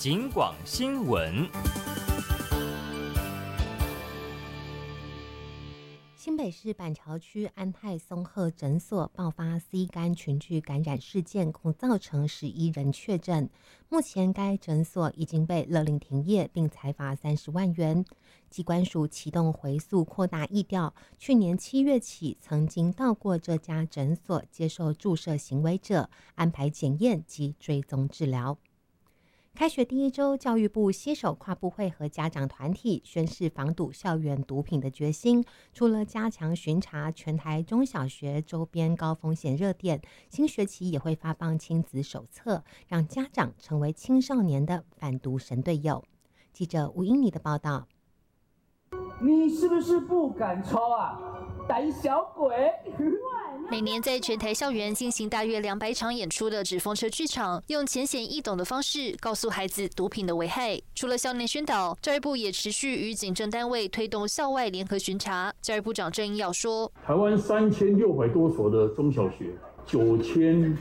警广新闻。 新北市板桥区安泰松鹤诊所爆发 C 肝群聚感染事件，共造成11人确诊。目前该诊所已经被勒令停业，并裁罚30万元。疾管署启动回溯扩大疫调，去年7月起曾经到过这家诊所接受注射行为者，安排检验及追踪治疗。开学第一周，教育部携手跨部会和家长团体宣示防堵校园毒品的决心。除了加强巡查全台中小学周边高风险热点，新学期也会发放亲子手册，让家长成为青少年的反毒神队友。记者吴英妮的报道。 你是不是不敢抽啊，胆小鬼？ 每年在全台校园进行大约200场演出的纸风车剧场，用浅显易懂的方式告诉孩子毒品的危害。除了校内宣导，教育部也持续与警政单位推动校外联合巡查。教育部长郑英耀说， 台湾3600多所的中小学，9000